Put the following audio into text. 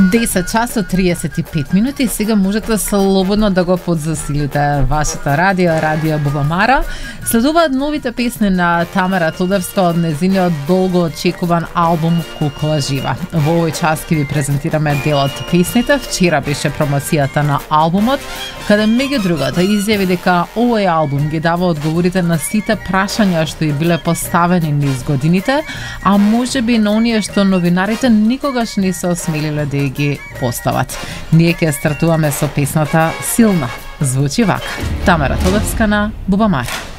10 часот 35 минути. Сега можете слободно да го подзасилите вашето радио Бубамара. Следуваат новите песни на Тамара Тодевска од незиниот долго очекуван албум Кукла жива. Во овој час ќе ви презентираме дел од песните. Вчера беше промоцијата на албумот, каде меѓу другото изјави дека овој албум ги дава одговорите на сите прашања што и биле поставени низ годините, а можеби на оние што новинарите никогаш не се осмелиле да ги постават. Ние ќе стартуваме со песната Силна. Звучи вака. Тамара Тодевска на Бубамара.